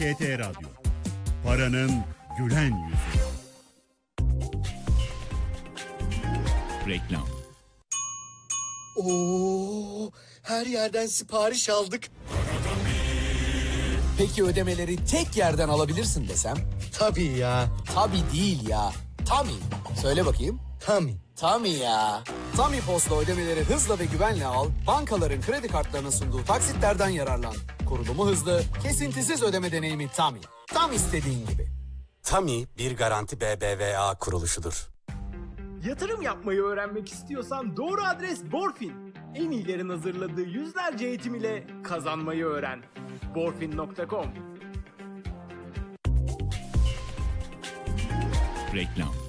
TRT Radyo. Paranın gülen yüzü. Reklam. Oo, her yerden sipariş aldık. Peki ödemeleri tek yerden alabilirsin desem? Tabii ya. Tabii değil ya. Tami. Söyle bakayım. Tabii. Tami ya. Tami Post'la ödemeleri hızla ve güvenle al. Bankaların kredi kartlarının sunduğu taksitlerden yararlan. Kurulumu hızlı, kesintisiz ödeme deneyimi Tami. Tam istediğin gibi. Tami bir garanti BBVA kuruluşudur. Yatırım yapmayı öğrenmek istiyorsan doğru adres Borfin. En iyilerin hazırladığı yüzlerce eğitim ile kazanmayı öğren. Borfin.com. Reklam.